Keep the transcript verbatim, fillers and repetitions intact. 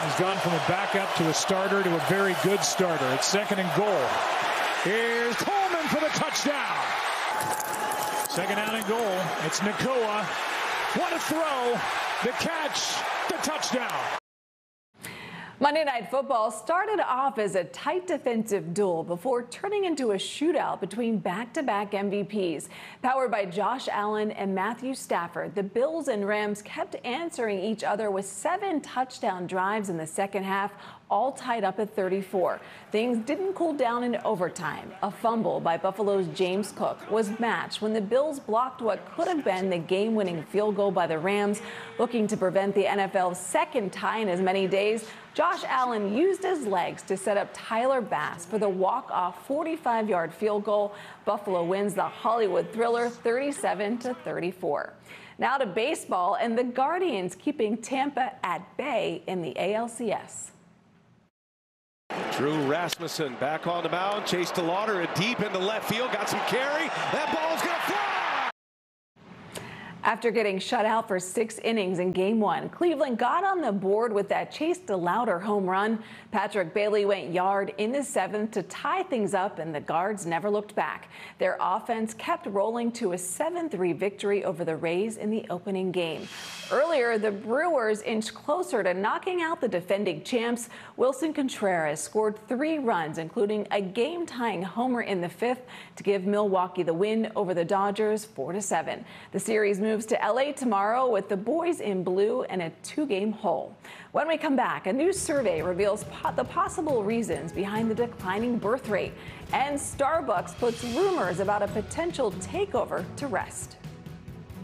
He's gone from a backup to a starter to a very good starter. It's second and goal. Here's Coleman for the touchdown. Second down and goal. It's Nacua. What a throw. The catch. The touchdown. Monday Night Football started off as a tight defensive duel before turning into a shootout between back-to-back M V Ps. Powered by Josh Allen and Matthew Stafford, the Bills and Rams kept answering each other with seven touchdown drives in the second half, all tied up at thirty-four. Things didn't cool down in overtime. A fumble by Buffalo's James Cook was matched when the Bills blocked what could have been the game-winning field goal by the Rams. Looking to prevent the N F L's second tie in as many days, Josh Allen used his legs to set up Tyler Bass for the walk-off forty-five-yard field goal. Buffalo wins the Hollywood thriller thirty-seven to thirty-four. Now to baseball, and the Guardians keeping Tampa at bay in the A L C S. Drew Rasmussen back on the mound, Chase DeLauder deep into left field, got some carry. That ball's going to fly! After getting shut out for six innings in game one, Cleveland got on the board with that Chase DeLauder home run. Patrick Bailey went yard in the seventh to tie things up, and the Guards never looked back. Their offense kept rolling to a seven three victory over the Rays in the opening game. Earlier, the Brewers inched closer to knocking out the defending champs. Wilson Contreras scored three runs, including a game-tying homer in the fifth, to give Milwaukee the win over the Dodgers four to seven. The series moves to L A tomorrow with the boys in blue and a two-game hole. When we come back, a new survey reveals po- the possible reasons behind the declining birth rate, and Starbucks puts rumors about a potential takeover to rest.